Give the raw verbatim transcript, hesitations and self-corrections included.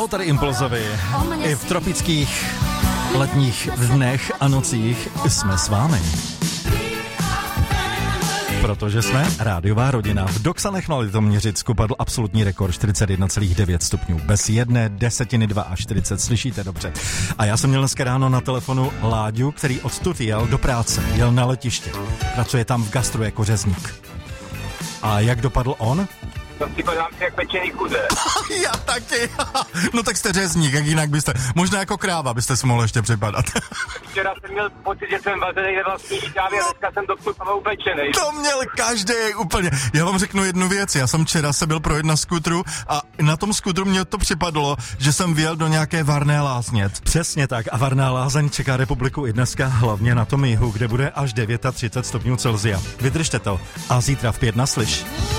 tady Impulzovi. I v tropických letních dnech a nocích jsme s vámi. Protože jsme rádiová rodina. V Doksanech na Litoměřicku padl absolutní rekord čtyřicet jedna celá devět stupňů. Bez jedné desetiny čtyřicet dva. Slyšíte dobře. A já jsem měl dneska ráno na telefonu Láďu, který odtud jel do práce. Jel na letiště. Pracuje tam v gastru jako řezník. A jak dopadl on? To připadám si jak pečený kuře. Já taky. No tak jste řezník, jak jinak byste. Možná jako kráva byste si mohl ještě připadat. Včera jsem měl pocit, že jsem vařený ve vlastní kávě a dneska jsem dokonce upečený. To měl každý úplně. Já vám řeknu jednu věc. Já jsem včera se byl projet na skutru a na tom skutru mě to připadlo, že jsem vjel do nějaké Varné lázně. Přesně tak. A Varná lázeň čeká republiku i dneska, hlavně na tom jihu, kde bude až třicet devět stupňů Celsia. Vydržte to. A zítra v pět naslyš.